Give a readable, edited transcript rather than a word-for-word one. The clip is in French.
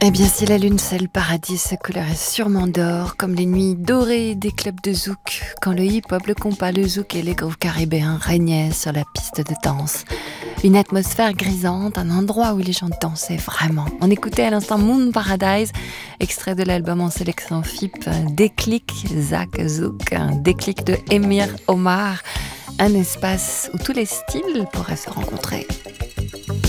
Eh bien, si la lune c'est le paradis, sa couleur est sûrement d'or, comme les nuits dorées des clubs de zouk, quand le hip-hop, le compas, le zouk et les grooves caribéens régnaient sur la piste de danse. Une atmosphère grisante, un endroit où les gens dansaient vraiment. On écoutait à l'instant Moon Paradise, extrait de l'album en sélection FIP, Déclic, Zach Zouk, un déclic de Emir Omar, un espace où tous les styles pourraient se rencontrer.